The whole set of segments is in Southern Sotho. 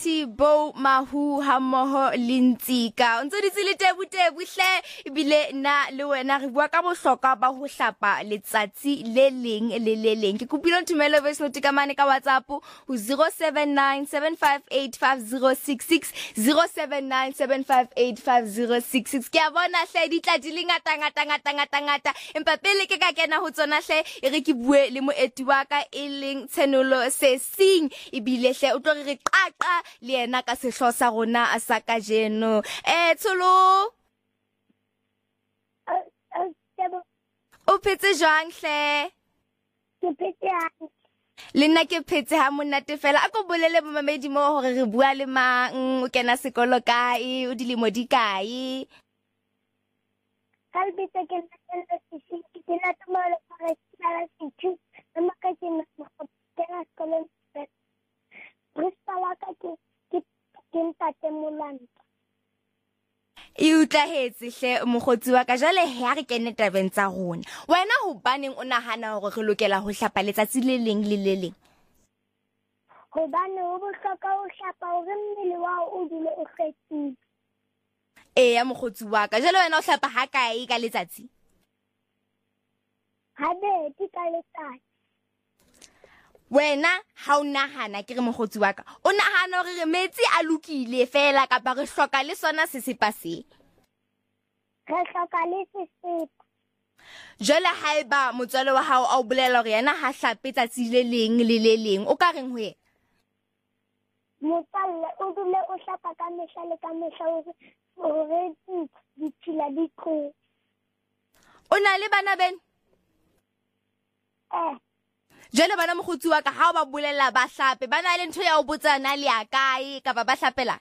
Betty Bo Mahu hammoho le Ntsika o ntse di tsile tebutebu hle ebile na le wena re bua ka bohlokwa ba ho hlapa letsatsi le leng le le leng ke kopile o thumele voice note ka mane ka WhatsApp ho 0797585066 0797585066 ke a bona hle di tla di le ngata empa pele ke ka kena ho tsona hle e re ke bue le moeti wa ka e leng Tshenolo Sesing ebile hle o tlo re qaqa le yena ka sehlo sa rona a sa ka jeno Tsholo o phetse jwang hle ke phetse le nna ke phetse ha monate fela a ko bolele bomamedi mo hore re bua le mang o kena sekolo kae o dilemo di kae Kalbita ke nna ke na tomolo para tsala situ nna ka ke na kena sekolo Bristol ka ke ntate Molanta e utlahetse hle mogotsi wa ka jale ha re kene tabeng tsa rona wena ho baneng o nahana hore re lokela ho hlapa letsatsi le leng le le leng hobane ho bohlokwa ho hlapa hore mmele wa o dule o hlwekile ya mogotsi wa ka jale wena o hlapa ha kae ka letsatsi habedi ka letsatsi wena ha o nahana ke re mogotsi wa ka o nahana hore re metsi a lokile fela kapa re hloka le sona sesepa se re hloka le sesepa jale haeba motswale wa hao a o bolela hore yena ha hlape tsatsi le leng le le leng o ka reng ho yena motswalle o dule o hlapa ka mehla le ka mehla hore ditshila di tlo o na le bana bena jale bana mogotsi wa ka ha o ba bolella ba hlape bana le ntho ya o botsana le ya kae ka ba hlapela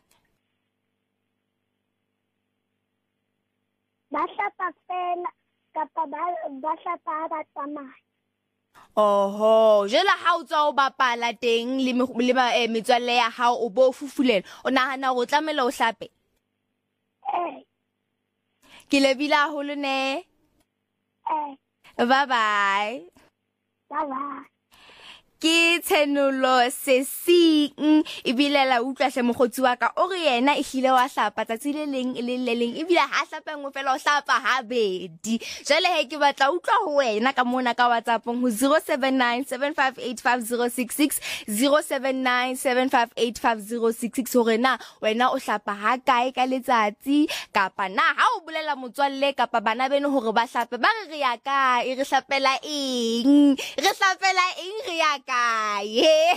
ba hlapa fela kapa ba hlapa ba tsamaya oho jale ha o tswa o bapala teng le metswalle ya hao o bo fufulela o nahana hore o tlamela o hlape ke lebile haholo ne bye bye ke Tshenolo Sesing ebile la utlwa hle mogotsi wa ka o re yena e hlile wa hlapa tsatsi le leng ebile ha hlapa ngwe fela o hlapa habedi jale he ke batla utlwa ho wena ka mona ka WhatsApp ho 0797585066 0797585066 hore na wena o hlapa ha kae ka letsatsi kapa na ha o bolela motswalle kapa bana beno hore ba hlape ba re ya kae re hlapela eng re ya kae